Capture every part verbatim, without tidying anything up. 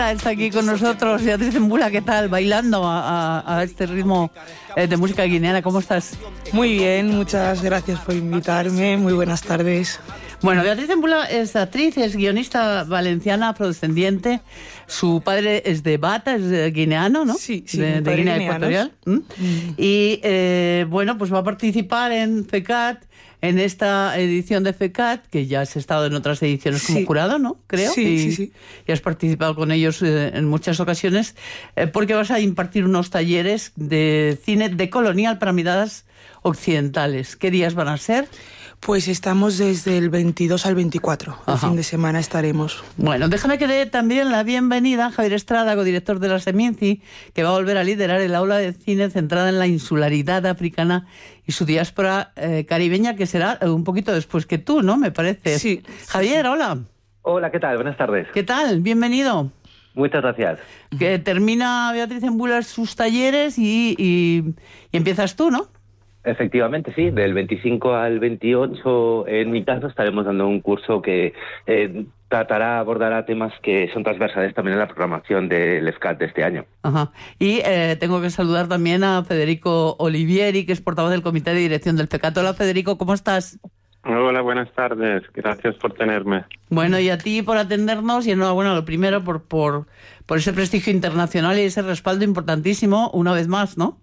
Está aquí con nosotros Beatriz Embula, ¿qué tal? Bailando a, a, a este ritmo eh, de música guineana, ¿cómo estás? Muy bien, muchas gracias por invitarme, muy buenas tardes. Bueno, Beatriz Embula es actriz, es guionista valenciana afrodescendiente. Su padre es de Bata, es guineano, ¿no? Sí, sí, de, de Guinea Ecuatorial. ¿Mm? Mm. Y eh, bueno, pues va a participar en FECAT, en esta edición de FECAT, que ya has estado en otras ediciones como sí. jurado, ¿no? Creo. Sí, y, sí, sí. Y has participado con ellos eh, en muchas ocasiones, eh, porque vas a impartir unos talleres de cine decolonial para miradas occidentales. ¿Qué días van a ser? Pues estamos desde el veintidós al veinticuatro, el fin de semana estaremos. Bueno, déjame que dé también la bienvenida a Javier Estrada, codirector de la Seminci, que va a volver a liderar el aula de cine centrada en la insularidad africana y su diáspora eh, caribeña, que será un poquito después que tú, ¿no? Me parece. Sí. Javier, hola. Hola, ¿qué tal? Buenas tardes. ¿Qué tal? Bienvenido. Muchas gracias. Que termina Beatriz Embula sus talleres y, y, y empiezas tú, ¿no? Efectivamente, sí. Del veinticinco al veintiocho, en mi caso, estaremos dando un curso que eh, tratará, abordará temas que son transversales también en la programación del FECAT de este año. Ajá. Y eh, tengo que saludar también a Federico Olivieri, que es portavoz del Comité de Dirección del FECAT. Hola, Federico, ¿cómo estás? Hola, buenas tardes. Gracias por tenerme. Bueno, y a ti por atendernos y enhorabuena, lo primero, por, por, por ese prestigio internacional y ese respaldo importantísimo, una vez más, ¿no?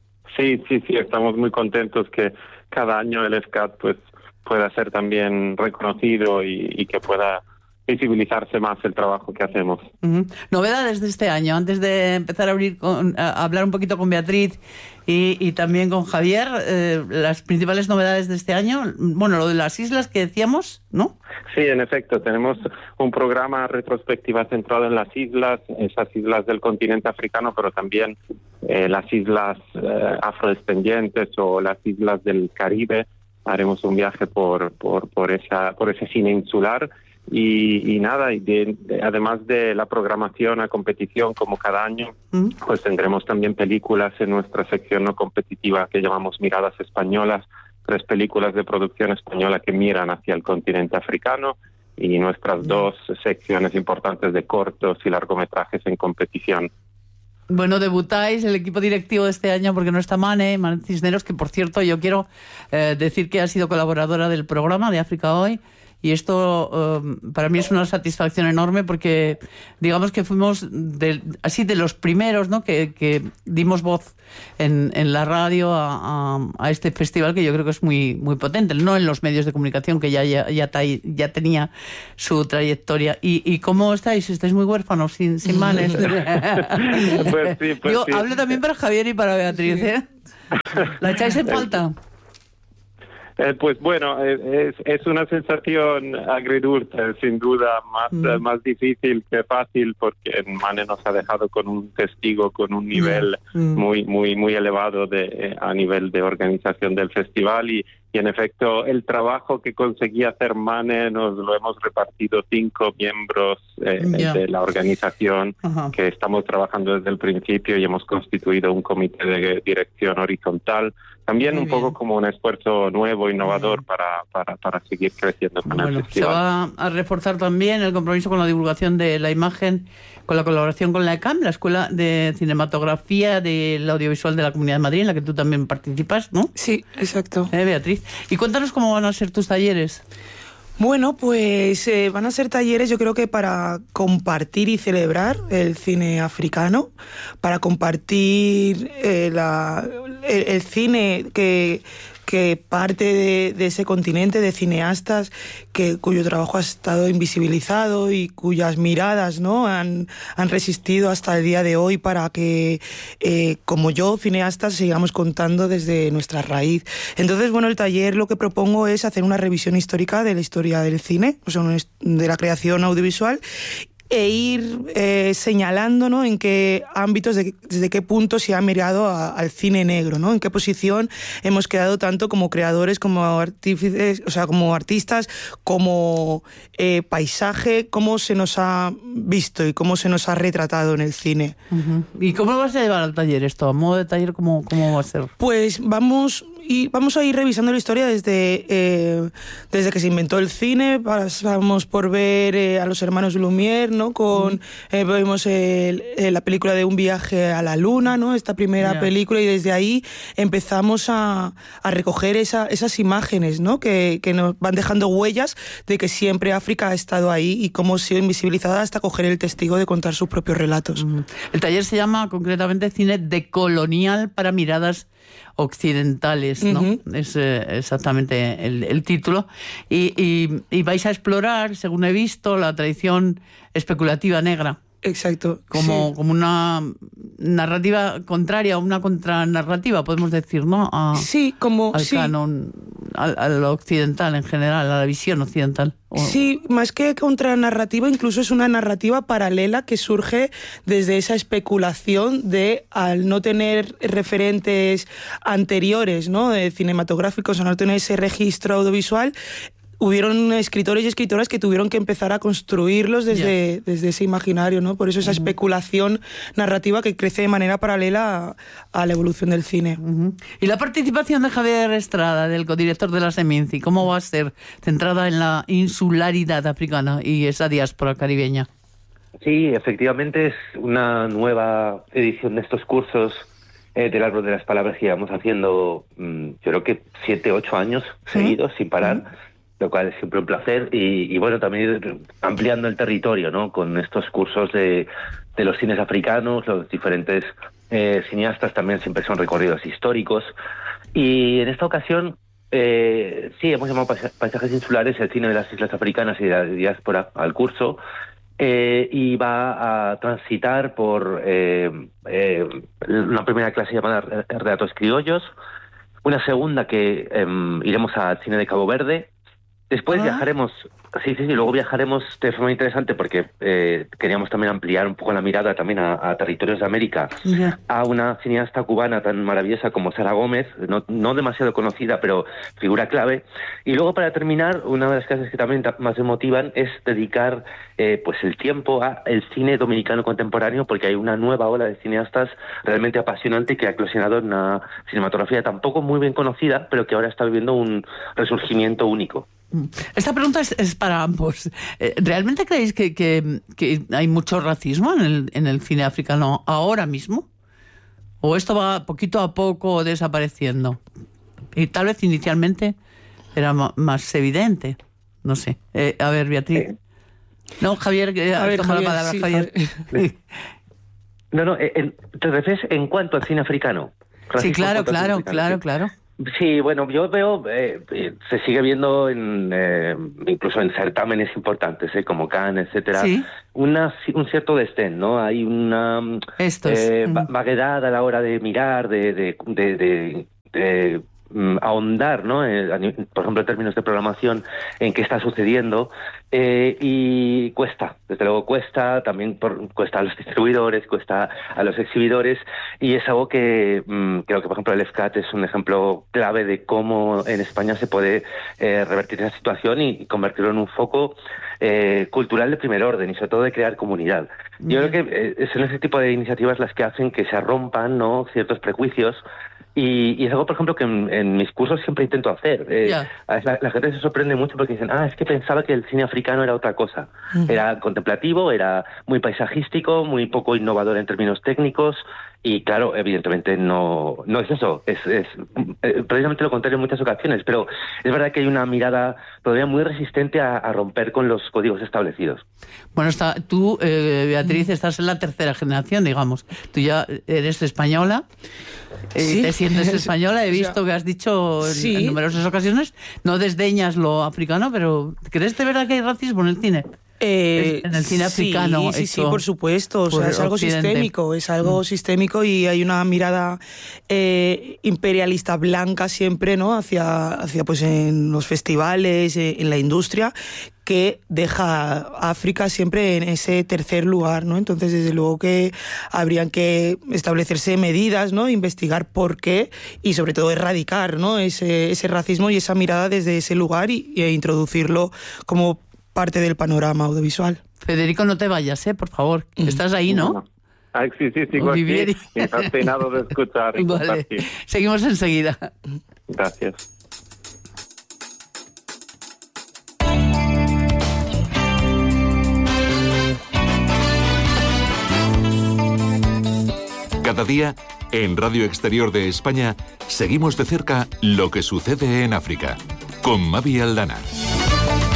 Sí, sí, sí, estamos muy contentos que cada año el FECAT pues pueda ser también reconocido y, y que pueda visibilizarse más el trabajo que hacemos. Uh-huh. Novedades de este año, antes de empezar a, abrir con, a hablar un poquito con Beatriz y, y también con Javier, eh, las principales novedades de este año, bueno, lo de las islas que decíamos, ¿no? Sí, en efecto, tenemos un programa retrospectiva centrado en las islas, esas islas del continente africano, pero también eh, las islas eh, afrodescendientes o las islas del Caribe. Haremos un viaje por por por esa por ese cine insular. Y, y nada, y de, de, además de la programación a competición como cada año, mm. pues tendremos también películas en nuestra sección no competitiva que llamamos Miradas Españolas, tres películas de producción española que miran hacia el continente africano, y nuestras mm. dos secciones importantes de cortos y largometrajes en competición. Bueno, debutáis el equipo directivo de este año porque no está Mane, Mane Cisneros, que por cierto yo quiero eh, decir que ha sido colaboradora del programa de África Hoy. Y esto uh, para mí es una satisfacción enorme porque digamos que fuimos de, así de los primeros, ¿no? que, que dimos voz en, en la radio a, a, a este festival, que yo creo que es muy muy potente, no en los medios de comunicación, que ya ya, ya, ya tenía su trayectoria. ¿Y, y cómo estáis? ¿Estáis muy huérfanos, sin, sin manes? Pues sí, pues Digo, sí. hablo también para Javier y para Beatriz, ¿eh? ¿La echáis en falta? Eh, pues bueno, es, es una sensación agridulce, sin duda, más, mm. más difícil que fácil, porque Mane nos ha dejado con un testigo con un nivel mm. muy muy muy elevado de a nivel de organización del festival, y, y en efecto el trabajo que conseguía hacer Mane nos lo hemos repartido cinco miembros eh, yeah. de la organización, uh-huh. que estamos trabajando desde el principio y hemos constituido un comité de dirección horizontal. También Muy un poco bien. como un esfuerzo nuevo, innovador para, para, para seguir creciendo con bueno, el festival. Se va a reforzar también el compromiso con la divulgación de la imagen, con la colaboración con la ECAM, la Escuela de Cinematografía del Audiovisual de la Comunidad de Madrid, en la que tú también participas, ¿no? Sí, exacto. Eh, Beatriz. Y cuéntanos cómo van a ser tus talleres. Bueno, pues eh, van a ser talleres, yo creo que para compartir y celebrar el cine africano, para compartir eh, la, el, el cine que, que parte de, de ese continente, de cineastas que cuyo trabajo ha estado invisibilizado y cuyas miradas, ¿no?, han, han resistido hasta el día de hoy para que, eh, como yo, cineastas, sigamos contando desde nuestra raíz. Entonces, bueno, el taller lo que propongo es hacer una revisión histórica de la historia del cine, o sea, de la creación audiovisual, e ir eh, señalando, ¿no?, en qué ámbitos, de, desde qué punto se ha mirado a, al cine negro, ¿no?, en qué posición hemos quedado tanto como creadores, como artífices, o sea, como artistas, como eh, paisaje, cómo se nos ha visto y cómo se nos ha retratado en el cine. Uh-huh. ¿Y cómo vas a llevar al taller esto? ¿A modo de taller cómo, cómo va a ser? Pues vamos, y vamos a ir revisando la historia desde, eh, desde que se inventó el cine. Pasamos por ver eh, a los hermanos Lumière, ¿no? Con, eh, vemos el, eh, la película de Un viaje a la luna, ¿no? Esta primera yeah. película, y desde ahí empezamos a, a recoger esa, esas imágenes, ¿no? Que, que nos van dejando huellas de que siempre África ha estado ahí y cómo ha sido invisibilizada hasta coger el testigo de contar sus propios relatos. Mm. El taller se llama concretamente Cine decolonial para miradas occidentales, ¿no? Uh-huh. Es eh, exactamente el, el título. Y, y, y vais a explorar, según he visto, la tradición especulativa negra. Exacto. Como, sí. como una narrativa contraria, una contranarrativa, podemos decir, ¿no? A, sí, como... Al sí. canon, al, al occidental en general, a la visión occidental. O... Sí, más que contranarrativa, incluso es una narrativa paralela que surge desde esa especulación de, al no tener referentes anteriores, ¿no? De cinematográficos, al no tener ese registro audiovisual, hubieron escritores y escritoras que tuvieron que empezar a construirlos desde, yeah. desde ese imaginario, ¿no? Por eso esa uh-huh. especulación narrativa que crece de manera paralela a, a la evolución del cine. Uh-huh. Y la participación de Javier Estrada, del codirector de la Seminci, ¿cómo va a ser centrada en la insularidad africana y esa diáspora caribeña? Sí, efectivamente es una nueva edición de estos cursos eh, del Árbol de las Palabras que llevamos haciendo, mmm, yo creo que siete, ocho años seguidos, uh-huh. sin parar. Uh-huh. Lo cual es siempre un placer, y, y bueno, también ir ampliando el territorio, ¿no? Con estos cursos de, de los cines africanos, los diferentes eh, cineastas también siempre son recorridos históricos, y en esta ocasión eh, sí, hemos llamado Paisajes Insulares el cine de las islas africanas y de la diáspora al curso, eh, y va a transitar por eh, eh, una primera clase llamada Relatos Criollos, una segunda que eh, iremos al cine de Cabo Verde. Después ah. viajaremos, sí, sí, sí, luego viajaremos de forma interesante porque eh, queríamos también ampliar un poco la mirada también a, a territorios de América, yeah. a una cineasta cubana tan maravillosa como Sara Gómez, no, no demasiado conocida, pero figura clave. Y luego, para terminar, una de las clases que también más me motivan es dedicar eh, pues el tiempo al cine dominicano contemporáneo, porque hay una nueva ola de cineastas realmente apasionante que ha eclosionado en una cinematografía tampoco muy bien conocida, pero que ahora está viviendo un resurgimiento único. Esta pregunta es, es para ambos. ¿Realmente creéis que, que, que hay mucho racismo en el, en el cine africano ahora mismo? ¿O esto va poquito a poco desapareciendo? Y tal vez inicialmente era más evidente. No sé. Eh, a ver, Beatriz. No, Javier, eh, a ver, toma Javier, la palabra, sí, Javier. Javier. No, no, en, ¿te refieres en cuanto al cine africano? Sí, claro, claro, claro, claro. Sí, bueno, yo veo, eh, se sigue viendo en, eh, incluso en certámenes importantes, eh, como Cannes, etcétera, ¿sí? una, un cierto desdén, ¿no? Hay una Esto es, eh, mm. vaguedad a la hora de mirar, de, de, de, de, de mm, ahondar, ¿no? Eh, por ejemplo, en términos de programación, en qué está sucediendo, eh, y cuesta, desde luego cuesta, también por, cuesta a los distribuidores, cuesta a los exhibidores, y es algo que mmm, creo que, por ejemplo, el EFCAT es un ejemplo clave de cómo en España se puede eh, revertir esa situación y convertirlo en un foco eh, cultural de primer orden, y sobre todo de crear comunidad. Yo mm. creo que eh, son ese tipo de iniciativas las que hacen que se rompan, ¿no?, ciertos prejuicios. Y, y es algo, por ejemplo, que en, en mis cursos siempre intento hacer. Eh, yeah. la, la gente se sorprende mucho porque dicen, ah, es que pensaba que el cine africano era otra cosa. Uh-huh. Era contemplativo, era muy paisajístico, muy poco innovador en términos técnicos. Y claro, evidentemente no, no es eso, es, es eh, precisamente lo contrario en muchas ocasiones, pero es verdad que hay una mirada todavía muy resistente a, a romper con los códigos establecidos. Bueno, está, tú, eh, Beatriz, estás en la tercera generación, digamos. Tú ya eres española, eh, ¿sí? Te sientes española, he visto o sea, que has dicho en, ¿sí? en numerosas ocasiones, no desdeñas lo africano, pero ¿crees de verdad que hay racismo en el cine? Eh, en el cine africano. Sí, sí, sí, por supuesto. O sea, es algo Occidente. sistémico, es algo mm. sistémico y hay una mirada eh, imperialista blanca siempre, ¿no? Hacia, hacia pues en los festivales, eh, en la industria, que deja a África siempre en ese tercer lugar, ¿no? Entonces, desde luego que habrían que establecerse medidas, ¿no? Investigar por qué y, sobre todo, erradicar, ¿no? Ese, ese racismo y esa mirada desde ese lugar y, y introducirlo como parte del panorama audiovisual. Federico, no te vayas, ¿eh? Por favor. Estás ahí, ¿no? no. Ay, sí, sí, sigo Olivieri. Aquí. Fascinado de escuchar. Vale. Seguimos enseguida. Gracias. Cada día, en Radio Exterior de España, seguimos de cerca lo que sucede en África, con Mavi Aldana.